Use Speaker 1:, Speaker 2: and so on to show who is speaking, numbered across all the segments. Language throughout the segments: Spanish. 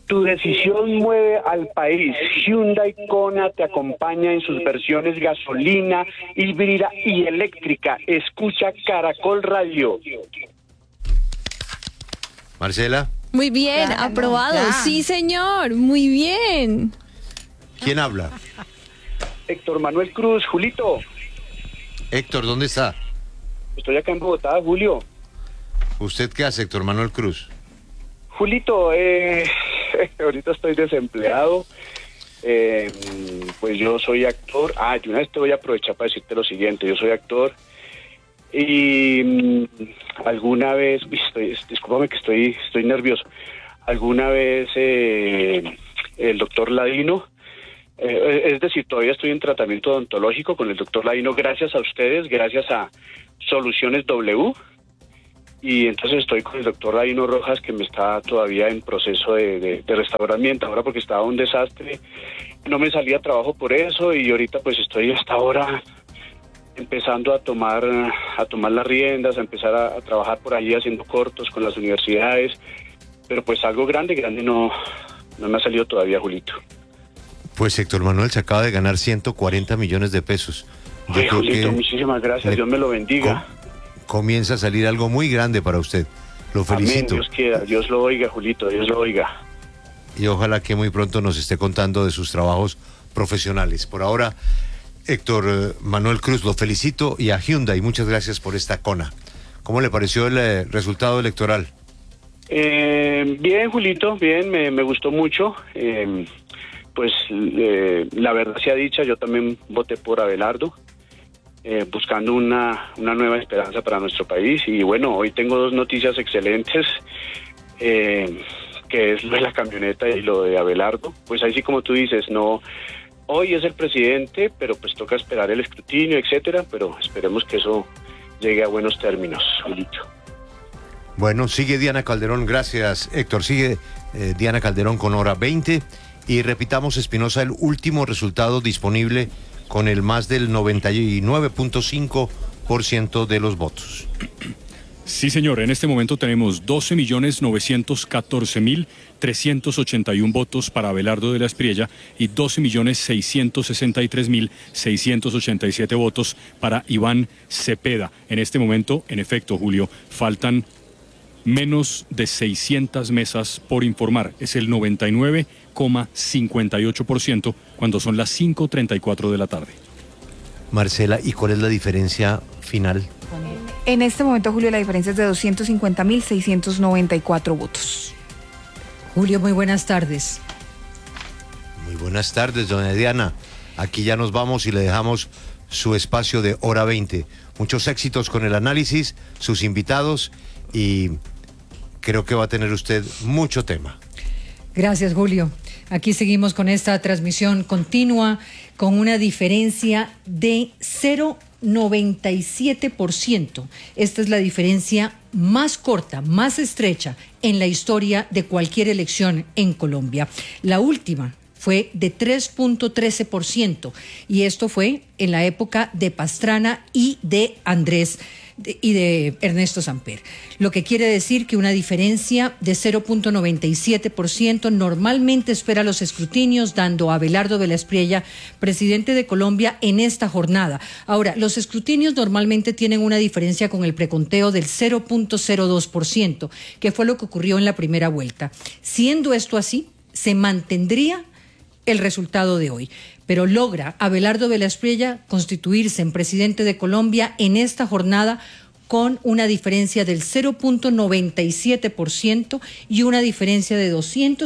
Speaker 1: Tu decisión mueve al país. Hyundai Kona te acompaña en sus versiones gasolina, híbrida y eléctrica. Escucha Caracol Radio.
Speaker 2: Marcela.
Speaker 3: Muy bien,
Speaker 4: Ya,
Speaker 3: aprobado.
Speaker 4: ya.
Speaker 3: Sí, señor, muy bien.
Speaker 2: ¿Quién habla?
Speaker 1: Héctor Manuel Cruz, Julito.
Speaker 2: Héctor, ¿dónde está?
Speaker 1: Estoy acá en Bogotá, Julio.
Speaker 2: ¿Usted qué hace, Héctor Manuel Cruz?
Speaker 1: Julito, ahorita estoy desempleado. Pues yo soy actor. De una vez te voy a aprovechar para decirte lo siguiente. Yo soy actor y alguna vez, discúlpame que estoy nervioso. Alguna vez el doctor Ladino, es decir, todavía estoy en tratamiento odontológico con el doctor Ladino, gracias a ustedes, gracias a Soluciones W. Y entonces estoy con el doctor Ladino Rojas, que me está todavía en proceso de restaurar mi dentadura porque estaba un desastre. No me salía trabajo por eso y ahorita pues estoy hasta ahora empezando a tomar las riendas, a empezar a trabajar por allí haciendo cortos con las universidades. Pero pues algo grande no me ha salido todavía, Julito.
Speaker 2: Pues Héctor Manuel se acaba de ganar 140 millones de pesos. Yo creo
Speaker 1: Julito,
Speaker 2: que
Speaker 1: muchísimas gracias, Dios me lo bendiga.
Speaker 2: Comienza a salir algo muy grande para usted. Lo felicito.
Speaker 1: Amén, Dios quiera, Dios lo oiga, Julito, Dios lo oiga.
Speaker 2: Y ojalá que muy pronto nos esté contando de sus trabajos profesionales. Por ahora, Héctor Manuel Cruz, lo felicito, y a Hyundai, muchas gracias por esta Kona. ¿Cómo le pareció el resultado electoral?
Speaker 1: Bien, Julito, bien, me gustó mucho. Pues la verdad sea dicha, yo también voté por Abelardo, buscando una nueva esperanza para nuestro país. Y bueno, hoy tengo dos noticias excelentes, que es lo de la camioneta y lo de Abelardo. Pues ahí sí, como tú dices, no, hoy es el presidente, pero pues toca esperar el escrutinio, etcétera, pero esperemos que eso llegue a buenos términos, Julito.
Speaker 2: Bueno, sigue Diana Calderón, gracias Héctor, sigue Diana Calderón con hora 20, y repitamos, Espinosa, el último resultado disponible con el más del 99.5% de los votos.
Speaker 5: Sí, señor, en este momento tenemos 12.914.381 votos para Abelardo de la Espriella y 12.663.687 votos para Iván Cepeda. En este momento, en efecto, Julio, faltan menos de 600 mesas por informar. Es el 99,58% cuando son las 5:34 de la tarde.
Speaker 2: Marcela, ¿y cuál es la diferencia final?
Speaker 4: En este momento, Julio, la diferencia es de 250.694 votos.
Speaker 6: Julio, muy buenas tardes.
Speaker 2: Muy buenas tardes, doña Diana. Aquí ya nos vamos y le dejamos su espacio de hora 20. Muchos éxitos con el análisis, sus invitados, y creo que va a tener usted mucho tema.
Speaker 6: Gracias, Julio. Aquí seguimos con esta transmisión continua con una diferencia de 0,97%. Esta es la diferencia más corta, más estrecha en la historia de cualquier elección en Colombia. La última fue de 3,13%, y esto fue en la época de Pastrana y de Ernesto Samper. Lo que quiere decir que una diferencia de 0,97% normalmente espera los escrutinios, dando a Abelardo de la Espriella presidente de Colombia en esta jornada. Ahora, los escrutinios normalmente tienen una diferencia con el preconteo del 0,02%, que fue lo que ocurrió en la primera vuelta. Siendo esto así, se mantendría el resultado de hoy, pero logra Abelardo de la Espriella constituirse en presidente de Colombia en esta jornada con una diferencia del 0,97% y una diferencia de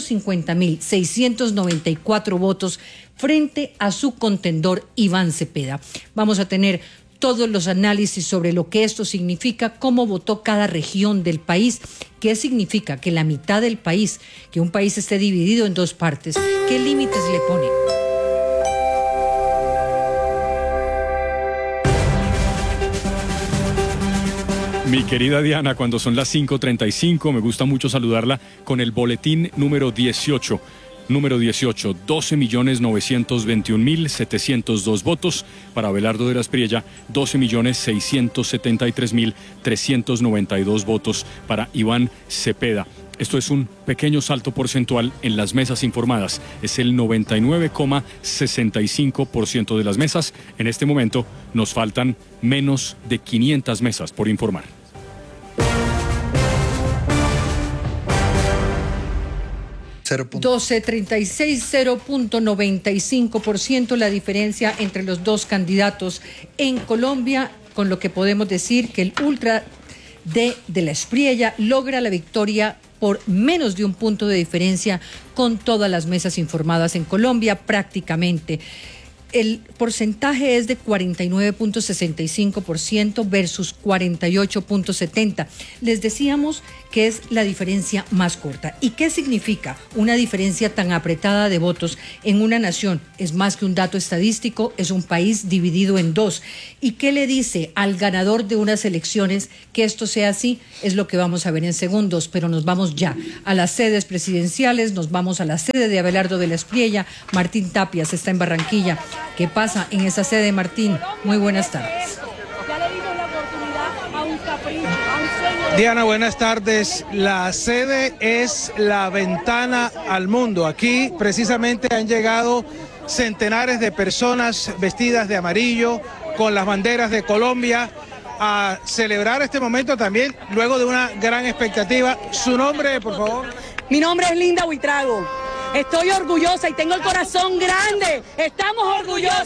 Speaker 6: 250.694 votos frente a su contendor Iván Cepeda. Vamos a tener todos los análisis sobre lo que esto significa, cómo votó cada región del país, qué significa que la mitad del país, que un país esté dividido en dos partes, qué límites le pone.
Speaker 5: Mi querida Diana, cuando son las 5:35, me gusta mucho saludarla con el boletín número 18. Número 18, 12.921.702 votos para Abelardo de la Espriella, 12.673.392 votos para Iván Cepeda. Esto es un pequeño salto porcentual en las mesas informadas. Es el 99,65% de las mesas. En este momento nos faltan menos de 500 mesas por informar.
Speaker 6: 1236, 0.95% la diferencia entre los dos candidatos en Colombia, con lo que podemos decir que el Ultra de la Espriella logra la victoria por menos de un punto de diferencia con todas las mesas informadas en Colombia prácticamente. El porcentaje es de 49.65% versus 48.70%. Les decíamos que es la diferencia más corta. ¿Y qué significa una diferencia tan apretada de votos en una nación? Es más que un dato estadístico, es un país dividido en dos. ¿Y qué le dice al ganador de unas elecciones que esto sea así? Es lo que vamos a ver en segundos, pero nos vamos ya a las sedes presidenciales, nos vamos a la sede de Abelardo de la Espriella. Martín Tapias está en Barranquilla. ¿Qué pasa en esa sede, Martín? Muy buenas tardes.
Speaker 7: Diana, buenas tardes. La sede es la ventana al mundo. Aquí precisamente han llegado centenares de personas vestidas de amarillo, con las banderas de Colombia, a celebrar este momento también, luego de una gran expectativa. ¿Su nombre, por favor?
Speaker 8: Mi nombre es Linda Buitrago. Estoy orgullosa y tengo el corazón grande. Estamos orgullosos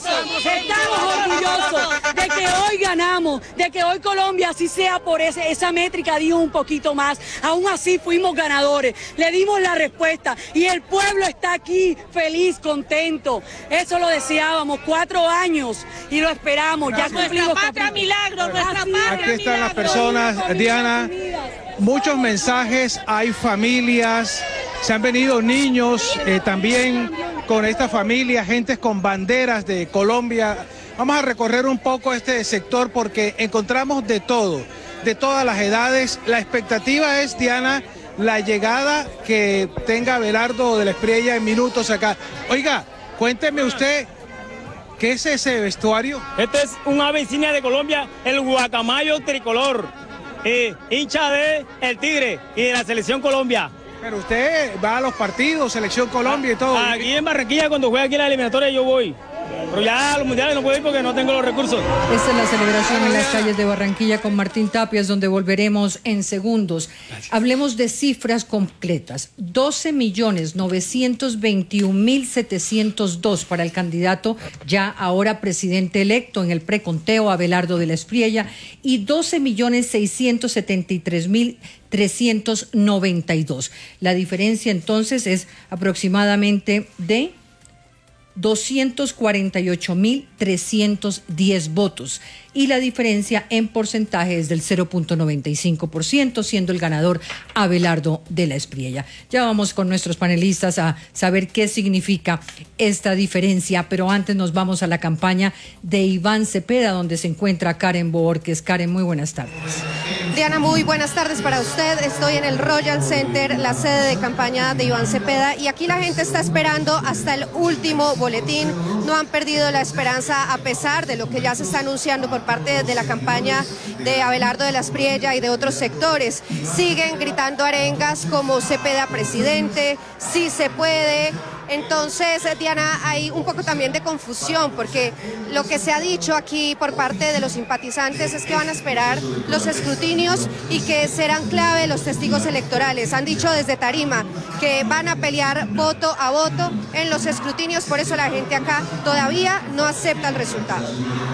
Speaker 8: de que hoy ganamos, de que hoy Colombia, así sea por esa métrica, dio un poquito más. Aún así fuimos ganadores, le dimos la respuesta y el pueblo está aquí feliz, contento. Eso lo deseábamos, 4 años y lo esperamos. Ya cumplimos. Nuestra patria milagro, nuestra patria.
Speaker 7: Aquí están las personas, Diana. Muchos mensajes, hay familias, se han venido niños también con esta familia, gentes con banderas de Colombia. Vamos a recorrer un poco este sector porque encontramos de todo, de todas las edades. La expectativa es, Diana, la llegada que tenga Abelardo de la Espriella en minutos acá. Oiga, cuénteme usted, ¿qué es ese vestuario?
Speaker 9: Este es un ave insignia de Colombia, el guacamayo tricolor. Hincha de el Tigre y de la Selección Colombia.
Speaker 7: Pero usted va a los partidos, Selección Colombia y todo.
Speaker 9: Aquí en Barranquilla, cuando juega aquí la eliminatoria, yo voy. Pero ya a los mundiales no puedo ir porque no tengo los recursos.
Speaker 6: Esta es la celebración en las calles de Barranquilla con Martín Tapias, donde volveremos en segundos. Gracias. Hablemos de cifras completas. 12.921.702 para el candidato, ya ahora presidente electo en el preconteo, Abelardo de la Espriella, y 12.673.392. La diferencia entonces es aproximadamente de 248.310 votos y la diferencia en porcentaje es del 0.95%, siendo el ganador Abelardo de la Espriella. Ya vamos con nuestros panelistas a saber qué significa esta diferencia, pero antes nos vamos a la campaña de Iván Cepeda, donde se encuentra Karen Borges. Karen, muy buenas tardes.
Speaker 10: Diana, muy buenas tardes para usted. Estoy en el Royal Center, la sede de campaña de Iván Cepeda, y aquí la gente está esperando hasta el último boletín. No han perdido la esperanza a pesar de lo que ya se está anunciando por parte de la campaña de Abelardo de la Espriella y de otros sectores. Siguen gritando arengas como Cepeda presidente, sí se puede. Entonces, Diana, hay un poco también de confusión porque lo que se ha dicho aquí por parte de los simpatizantes es que van a esperar los escrutinios y que serán clave los testigos electorales. Han dicho desde Tarima que van a pelear voto a voto en los escrutinios, por eso la gente acá todavía no acepta el resultado.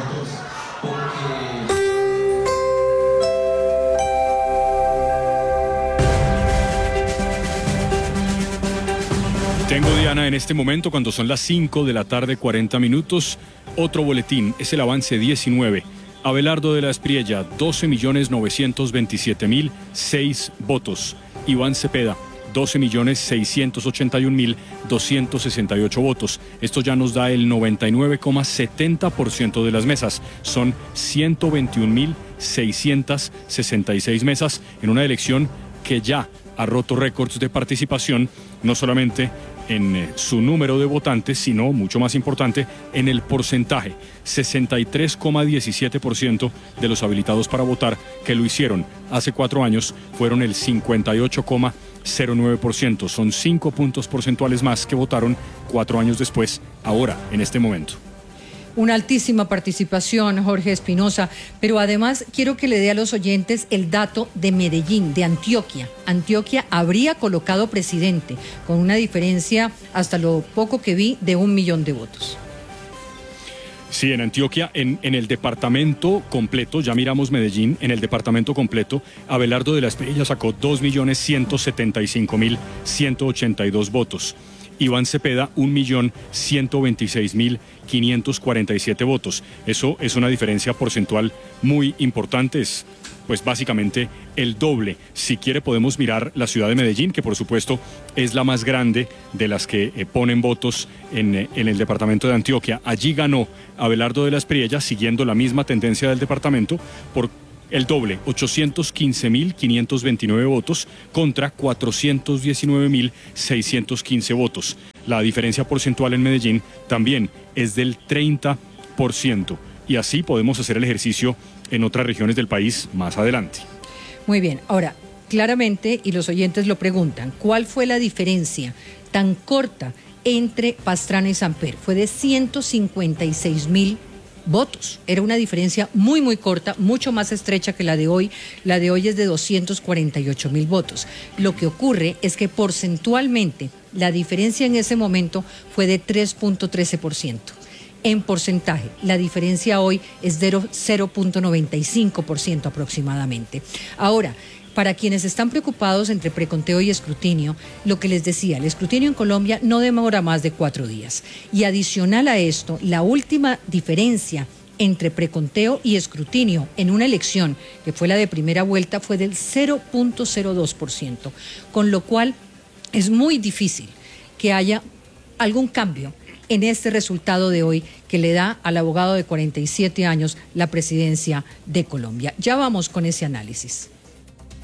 Speaker 5: Tengo, Diana, en este momento, cuando son las 5 de la tarde, 40 minutos, otro boletín, es el avance 19. Abelardo de la Espriella, 12.927.006 votos. Iván Cepeda, 12.681.268 votos. Esto ya nos da el 99,70% de las mesas. Son 121.666 mesas en una elección que ya ha roto récords de participación, no solamente en su número de votantes, sino, mucho más importante, en el porcentaje. 63,17% de los habilitados para votar que lo hicieron hace 4 años fueron el 58,09%. Son 5 puntos porcentuales más que votaron 4 años después, ahora, en este momento.
Speaker 6: Una altísima participación, Jorge Espinosa, pero además quiero que le dé a los oyentes el dato de Medellín, de Antioquia. Antioquia habría colocado presidente con una diferencia, hasta lo poco que vi, de 1 millón de votos.
Speaker 5: Sí, en Antioquia, en el departamento completo, ya miramos Medellín, en el departamento completo, Abelardo de la Espriella sacó 2.175.182 votos. Iván Cepeda, 1.126.547 votos. Eso es una diferencia porcentual muy importante, es pues básicamente el doble. Si quiere podemos mirar la ciudad de Medellín, que por supuesto es la más grande de las que ponen votos en el departamento de Antioquia. Allí ganó Abelardo de la Espriella, siguiendo la misma tendencia del departamento, por el doble, 815.529 votos contra 419.615 votos. La diferencia porcentual en Medellín también es del 30%. Y así podemos hacer el ejercicio en otras regiones del país más adelante.
Speaker 6: Muy bien, ahora, claramente, y los oyentes lo preguntan, ¿cuál fue la diferencia tan corta entre Pastrana y Samper? Fue de 156.000 votos. Era una diferencia muy, muy corta, mucho más estrecha que la de hoy. La de hoy es de 248.000 votos. Lo que ocurre es que porcentualmente la diferencia en ese momento fue de 3.13%. En porcentaje, la diferencia hoy es de 0.95% aproximadamente. Ahora, para quienes están preocupados entre preconteo y escrutinio, lo que les decía, el escrutinio en Colombia no demora más de 4 días. Y adicional a esto, la última diferencia entre preconteo y escrutinio en una elección, que fue la de primera vuelta, fue del 0.02%, con lo cual es muy difícil que haya algún cambio en este resultado de hoy que le da al abogado de 47 años la presidencia de Colombia. Ya vamos con ese análisis.